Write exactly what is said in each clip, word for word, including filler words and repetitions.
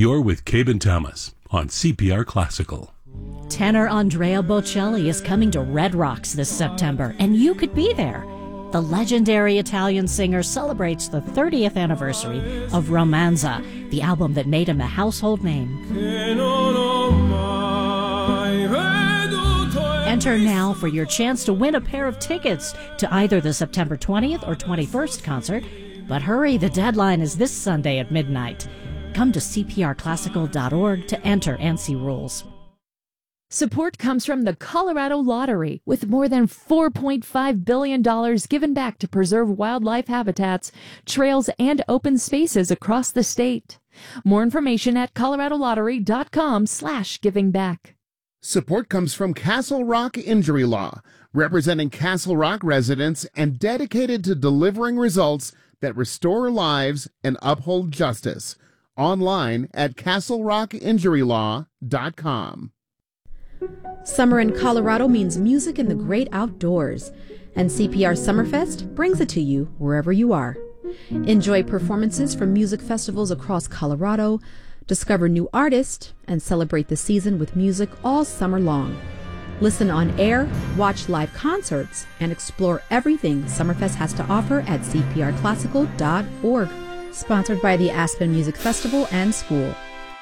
You're with Cabe and Thomas on C P R Classical. Tenor Andrea Bocelli is coming to Red Rocks this September, and you could be there. The legendary Italian singer celebrates the thirtieth anniversary of Romanza, the album that made him a household name. Enter now for your chance to win a pair of tickets to either the September twentieth or twenty-first concert. But hurry, the deadline is this Sunday at midnight. Come to c p r classical dot org to enter and see rules. Support comes from the Colorado Lottery, with more than four point five billion dollars given back to preserve wildlife habitats, trails, and open spaces across the state. More information at colorado lottery dot com slash giving back. Support comes from Castle Rock Injury Law, representing Castle Rock residents and dedicated to delivering results that restore lives and uphold justice. Online at castle rock injury law dot com. Summer in Colorado means music in the great outdoors, and C P R Summerfest brings it to you wherever you are. Enjoy performances from music festivals across Colorado, discover new artists, and celebrate the season with music all summer long. Listen on air, watch live concerts, and explore everything Summerfest has to offer at c p r classical dot org. Sponsored by the Aspen Music Festival and School.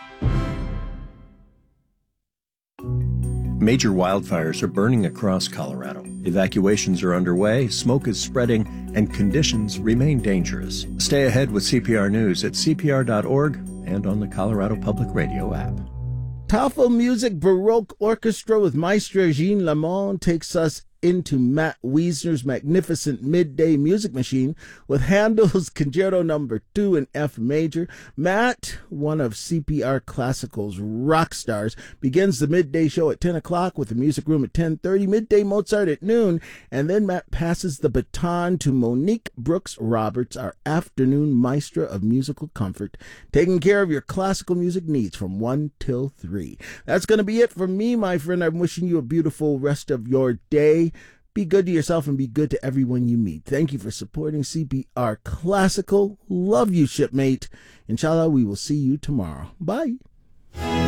Major wildfires are burning across Colorado. Evacuations are underway, smoke is spreading, and conditions remain dangerous. Stay ahead with C P R News at c p r dot org and on the Colorado Public Radio app. Powerful Music Baroque Orchestra with Maestro Jean Lamont takes us into Matt Wiesner's magnificent midday music machine with Handel's Concerto Number Two in F major. Matt, one of C P R Classical's rock stars, begins the midday show at ten o'clock with the music room at ten thirty, midday Mozart at noon, and then Matt passes the baton to Monique Brooks Roberts, our afternoon maestra of musical comfort, taking care of your classical music needs from one till three. That's going to be it from me, my friend. I'm wishing you a beautiful rest of your day. Be good to yourself and be good to everyone you meet. Thank you for supporting C P R Classical. Love you, shipmate. Inshallah, we will see you tomorrow. Bye.